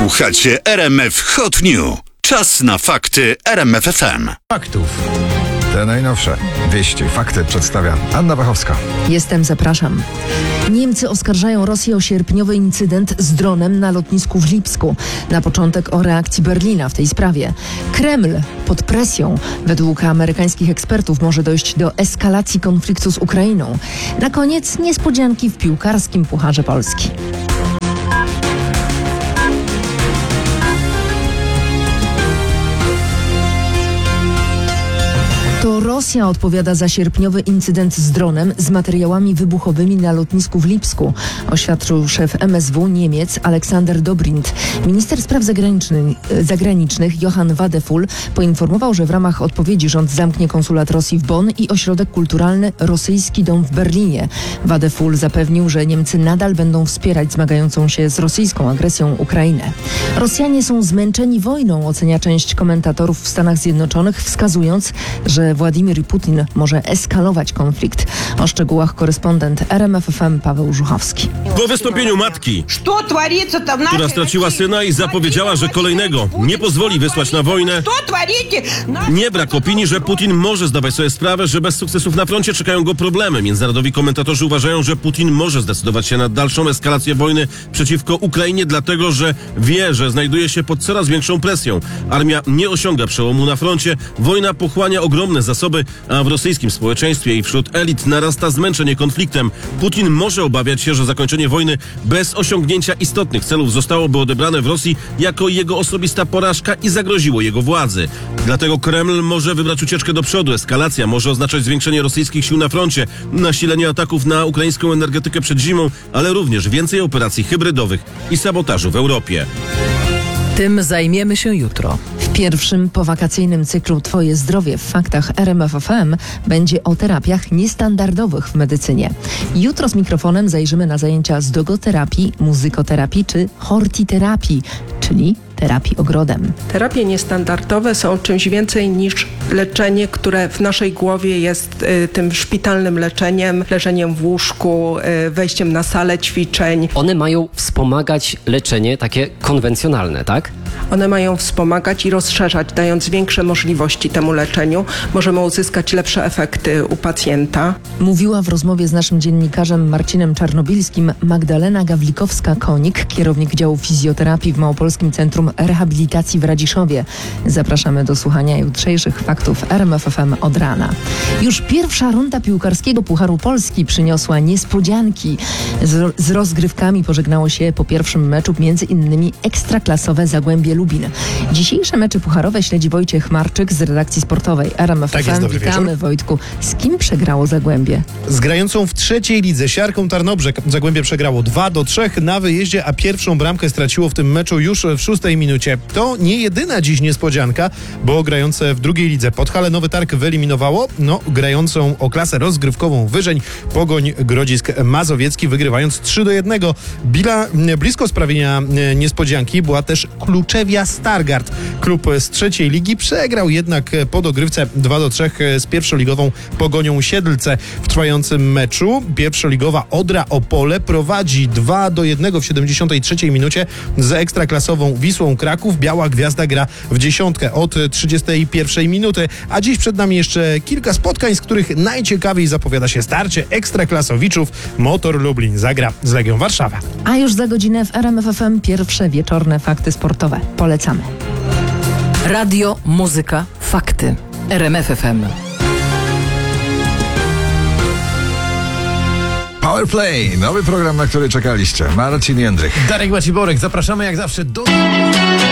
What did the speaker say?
Słuchacie RMF Hot News. Czas na fakty RMF FM. Faktów. Te najnowsze wieści, fakty przedstawia Anna Wachowska. Zapraszam. Niemcy oskarżają Rosję o sierpniowy incydent z dronem na lotnisku w Lipsku. Na początek o reakcji Berlina w tej sprawie. Kreml pod presją. Według amerykańskich ekspertów może dojść do eskalacji konfliktu z Ukrainą. Na koniec niespodzianki w piłkarskim Pucharze Polski. To Rosja odpowiada za sierpniowy incydent z dronem z materiałami wybuchowymi na lotnisku w Lipsku, oświadczył szef MSW Niemiec Aleksander Dobrindt. Minister spraw zagranicznych Johann Wadephul poinformował, że w ramach odpowiedzi rząd zamknie konsulat Rosji w Bonn i ośrodek kulturalny Rosyjski Dom w Berlinie. Wadephul zapewnił, że Niemcy nadal będą wspierać zmagającą się z rosyjską agresją Ukrainę. Rosjanie są zmęczeni wojną, ocenia część komentatorów w Stanach Zjednoczonych, wskazując, że Władimir Putin może eskalować konflikt. O szczegółach korespondent RMF FM Paweł Żuchowski. Po wystąpieniu matki, która straciła syna i zapowiedziała, że kolejnego nie pozwoli wysłać na wojnę, nie brak opinii, że Putin może zdawać sobie sprawę, że bez sukcesów na froncie czekają go problemy. Międzynarodowi komentatorzy uważają, że Putin może zdecydować się na dalszą eskalację wojny przeciwko Ukrainie, dlatego że wie, że znajduje się pod coraz większą presją. Armia nie osiąga przełomu na froncie, wojna pochłania ogromne zasoby, a w rosyjskim społeczeństwie i wśród elit narasta zmęczenie konfliktem. Putin może obawiać się, że zakończenie wojny bez osiągnięcia istotnych celów zostałoby odebrane w Rosji jako jego osobista porażka i zagroziło jego władzy. Dlatego Kreml może wybrać ucieczkę do przodu. Eskalacja może oznaczać zwiększenie rosyjskich sił na froncie, nasilenie ataków na ukraińską energetykę przed zimą, ale również więcej operacji hybrydowych i sabotażu w Europie. Tym zajmiemy się jutro. W pierwszym powakacyjnym cyklu Twoje zdrowie w faktach RMF FM będzie o terapiach niestandardowych w medycynie. Jutro z mikrofonem zajrzymy na zajęcia z dogoterapii, muzykoterapii czy hortiterapii, czyli terapii ogrodem. Terapie niestandardowe są czymś więcej niż leczenie, które w naszej głowie jest tym szpitalnym leczeniem, leżeniem w łóżku, wejściem na salę ćwiczeń. One mają wspomagać leczenie takie konwencjonalne, tak? One mają wspomagać i rozszerzać, dając większe możliwości temu leczeniu. Możemy uzyskać lepsze efekty u pacjenta. Mówiła w rozmowie z naszym dziennikarzem Marcinem Czarnobilskim Magdalena Gawlikowska-Konik, kierownik działu fizjoterapii w Małopolskim Centrum Rehabilitacji w Radziszowie. Zapraszamy do słuchania jutrzejszych faktów RMF FM od rana. Już pierwsza runda piłkarskiego Pucharu Polski przyniosła niespodzianki. Z rozgrywkami pożegnało się po pierwszym meczu między innymi ekstraklasowe Zagłębie Lubin. Dzisiejsze mecze pucharowe śledzi Wojciech Marczyk z redakcji sportowej RMF Tak FM. jest, dobry Witamy, wieczór. Wojtku. Z kim przegrało Zagłębie? Z grającą w trzeciej lidze Siarką Tarnobrzeg Zagłębie przegrało 2-3 na wyjeździe, a pierwszą bramkę straciło w tym meczu już w 6 minucie. To nie jedyna dziś niespodzianka, bo grające w drugiej lidze Podhale Nowy Targ wyeliminowało grającą o klasę rozgrywkową wyżej Pogoń Grodzisk Mazowiecki, wygrywając 3-1. Blisko sprawienia niespodzianki była też Kluczewia Stargard. Klub z trzeciej ligi przegrał jednak po dogrywce 2-3 z pierwszoligową Pogonią Siedlce. W trwającym meczu pierwszoligowa Odra Opole prowadzi 2-1 w 73 minucie z ekstraklasową Wisłą Kraków. Biała Gwiazda gra w dziesiątkę od 31 minuty. A dziś przed nami jeszcze kilka spotkań, z których najciekawiej zapowiada się starcie ekstraklasowiczów. Motor Lublin zagra z Legią Warszawa. A już za godzinę w RMF FM pierwsze wieczorne fakty sportowe. Polecamy. Radio, muzyka, fakty. RMF FM. Powerplay, nowy program, na który czekaliście. Marcin Jędrych. Darek Maciborek, zapraszamy jak zawsze do...